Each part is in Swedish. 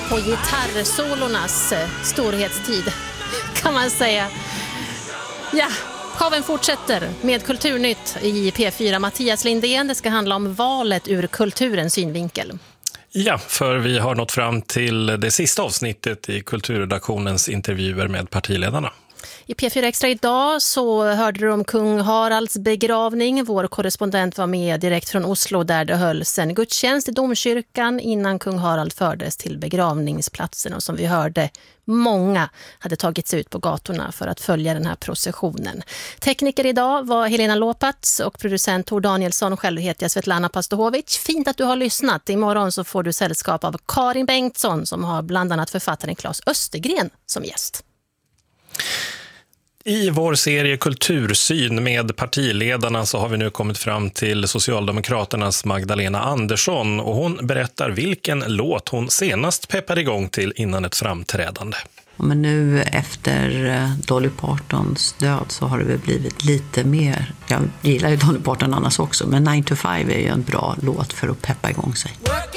på gitarrsolornas storhetstid, kan man säga. Ja, showen fortsätter med Kulturnytt i P4. Mattias Lindén, det ska handla om valet ur kulturens synvinkel. Ja, för vi har nått fram till det sista avsnittet i kulturredaktionens intervjuer med partiledarna. I P4 Extra idag så hörde du om kung Haralds begravning. Vår korrespondent var med direkt från Oslo där det hölls en gudstjänst i domkyrkan innan kung Harald fördes till begravningsplatsen. Och som vi hörde, många hade tagits ut på gatorna för att följa den här processionen. Tekniker idag var Helena Lopats och producent Tor Danielsson. Själv heter jag Svetlana Pastohovic. Fint att du har lyssnat. Imorgon så får du sällskap av Karin Bengtsson som har bland annat författaren Claes Östergren som gäst. I vår serie Kultursyn med partiledarna så har vi nu kommit fram till Socialdemokraternas Magdalena Andersson och hon berättar vilken låt hon senast peppade igång till innan ett framträdande. Men nu efter Dolly Partons död så har det väl blivit lite mer. Jag gillar ju Dolly Parton annars också, men 9 to 5 är ju en bra låt för att peppa igång sig.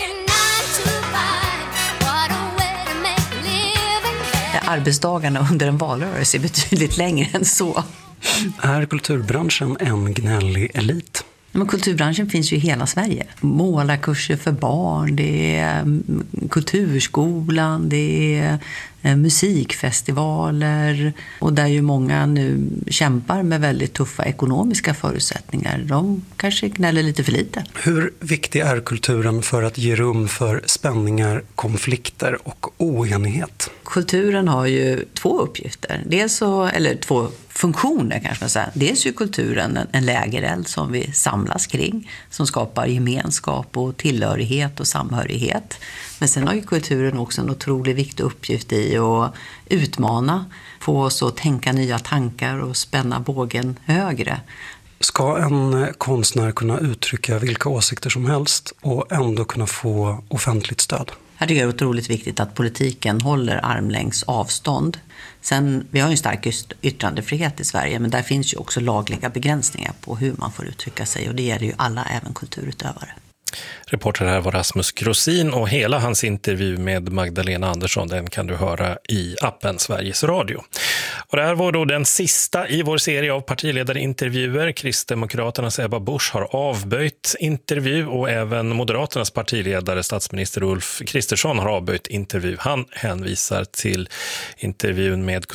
Arbetsdagarna under en valrörelse är betydligt längre än så. Är kulturbranschen en gnällig elit? Men kulturbranschen finns ju i hela Sverige. Målarkurser för barn, det är kulturskolan, det är musikfestivaler och där ju många nu kämpar med väldigt tuffa ekonomiska förutsättningar. De kanske gnäller lite för lite. Hur viktig är kulturen för att ge rum för spänningar, konflikter och oenighet? Kulturen har ju två uppgifter. Dels så, eller två funktioner kanske man säger. Dels är ju kulturen en lägereld som vi samlas kring, som skapar gemenskap och tillhörighet och samhörighet. Men sen har ju kulturen också en otroligt viktig uppgift i att utmana, få oss att tänka nya tankar och spänna bågen högre. Ska en konstnär kunna uttrycka vilka åsikter som helst och ändå kunna få offentligt stöd? Här är det otroligt viktigt att politiken håller armlängds avstånd. Sen, vi har ju en stark yttrandefrihet i Sverige, men där finns ju också lagliga begränsningar på hur man får uttrycka sig och det gäller ju alla, även kulturutövare. Reporter här var Rasmus Grosin och hela hans intervju med Magdalena Andersson den kan du höra i appen Sveriges Radio. Och det här var då den sista i vår serie av partiledarintervjuer. Kristdemokraternas Ebba Busch har avböjt intervju och även Moderaternas partiledare statsminister Ulf Kristersson har avböjt intervju. Han hänvisar till intervjun med